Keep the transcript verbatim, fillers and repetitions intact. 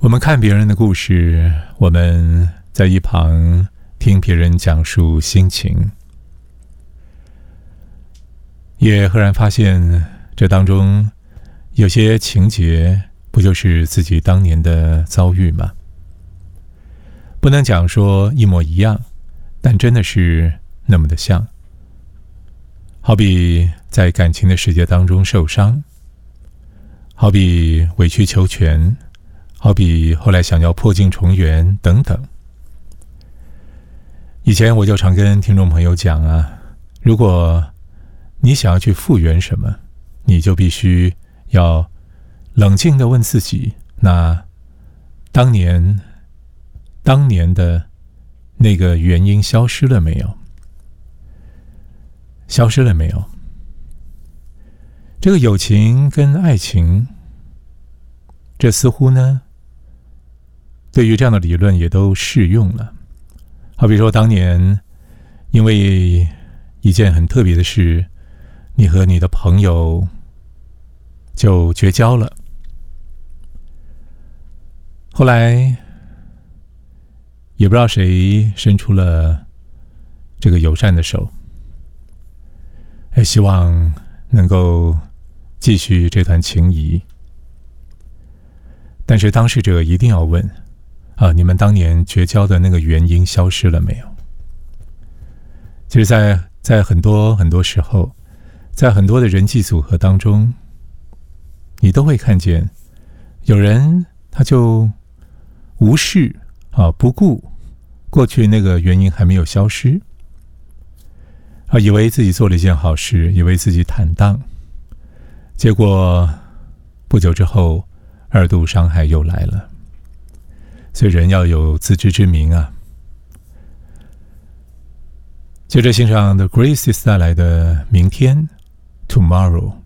我们看别人的故事，我们在一旁听别人讲述心情，也赫然发现这当中有些情节不就是自己当年的遭遇吗？不能讲说一模一样，但真的是那么的像。好比在感情的世界当中受伤，好比委曲求全，好比后来想要破镜重圆等等。以前我就常跟听众朋友讲啊，如果你想要去复原什么，你就必须要冷静地问自己，那当年当年的那个原因消失了没有？消失了没有？这个友情跟爱情，这似乎呢，对于这样的理论也都适用了。好比说当年因为一件很特别的事，你和你的朋友就绝交了，后来也不知道谁伸出了这个友善的手，希望能够继续这段情谊。但是当事者一定要问啊，你们当年绝交的那个原因消失了没有？其实在在很多很多时候，在很多的人际组合当中，你都会看见有人他就无视啊，不顾过去那个原因还没有消失啊，以为自己做了一件好事，以为自己坦荡，结果不久之后二度伤害又来了。所以人要有自知之明啊。接着欣赏 The Graces 带来的明天 Tomorrow。